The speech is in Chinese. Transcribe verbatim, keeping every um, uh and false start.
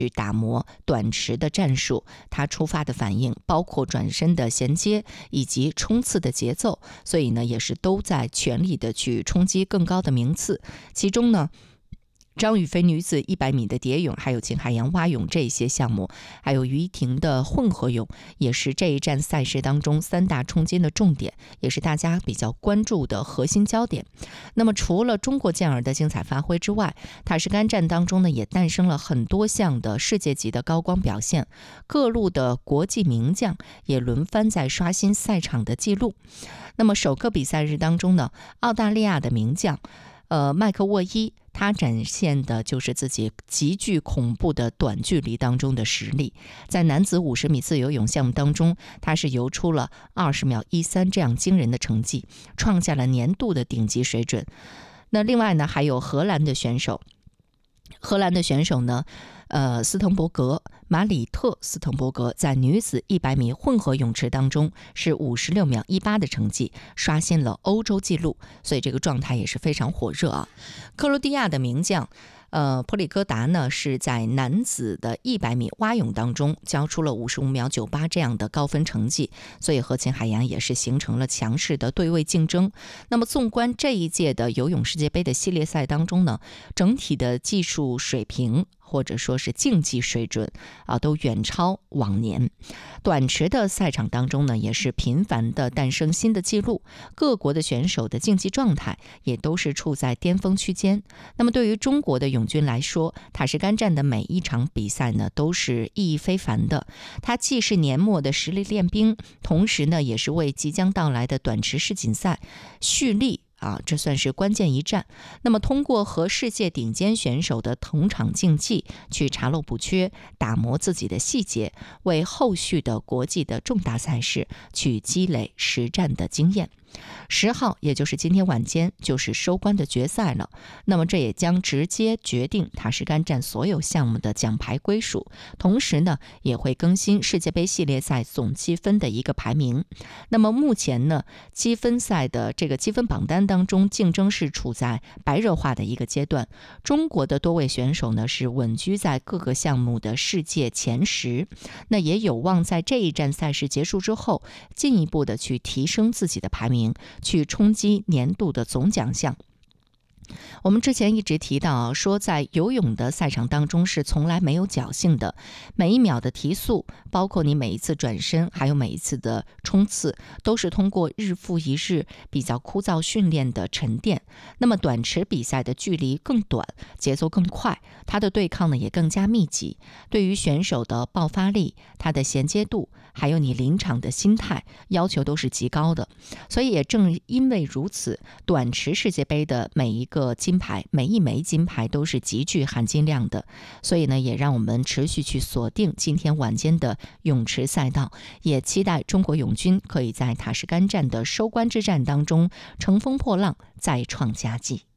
去打磨短池的战术，他出发的反应，包括转身的衔接以及冲刺的节奏，所以呢也是都在全力的去冲击更高的名次。其中呢，张雨霏女子一百米的蝶泳，还有秦海洋蛙泳这些项目，还有于依婷的混合泳，也是这一站赛事当中三大冲金的重点，也是大家比较关注的核心焦点。那么除了中国健儿的精彩发挥之外，塔什干站当中呢也诞生了很多项的世界级的高光表现，各路的国际名将也轮番在刷新赛场的记录。那么首个比赛日当中呢，澳大利亚的名将呃，麦克沃伊，他展现的就是自己极具恐怖的短距离当中的实力。在男子五十米自由泳项目当中，他是游出了二十秒一三这样惊人的成绩，创下了年度的顶级水准。那另外呢，还有荷兰的选手，荷兰的选手呢，呃，斯滕伯格，马里特斯滕伯格在女子一百米混合泳池当中是五十六秒一八的成绩，刷新了欧洲纪录，所以这个状态也是非常火热啊。克罗地亚的名将呃，普里戈达呢是在男子的一百米蛙泳当中交出了五十五秒九八这样的高分成绩，所以和秦海洋也是形成了强势的对位竞争。那么纵观这一届的游泳世界杯的系列赛当中呢，整体的技术水平或者说是竞技水准啊，都远超往年。短池的赛场当中呢，也是频繁的诞生新的纪录，各国的选手的竞技状态也都是处在巅峰区间。那么对于中国的泳军来说，塔什干站的每一场比赛呢，都是意义非凡的。它既是年末的实力练兵，同时呢，也是为即将到来的短池世锦赛蓄力。啊，这算是关键一战。那么通过和世界顶尖选手的同场竞技，去查漏补缺，打磨自己的细节，为后续的国际的重大赛事去积累实战的经验。十号，也就是今天晚间，就是收官的决赛了。那么这也将直接决定塔什干站所有项目的奖牌归属，同时呢，也会更新世界杯系列赛总积分的一个排名。那么目前呢，积分赛的这个积分榜单当中，竞争是处在白热化的一个阶段。中国的多位选手呢，是稳居在各个项目的世界前十，那也有望在这一站赛事结束之后，进一步的去提升自己的排名，去冲击年度的总奖项。我们之前一直提到说，在游泳的赛场当中是从来没有侥幸的，每一秒的提速，包括你每一次转身，还有每一次的冲刺，都是通过日复一日比较枯燥训练的沉淀。那么短池比赛的距离更短，节奏更快，它的对抗呢也更加密集，对于选手的爆发力、它的衔接度，还有你临场的心态要求都是极高的。所以也正因为如此，短池世界杯的每一个金牌，每一枚金牌都是极具含金量的。所以呢，也让我们持续去锁定今天晚间的泳池赛道，也期待中国泳军可以在塔什干站的收官之战当中乘风破浪，再创佳绩。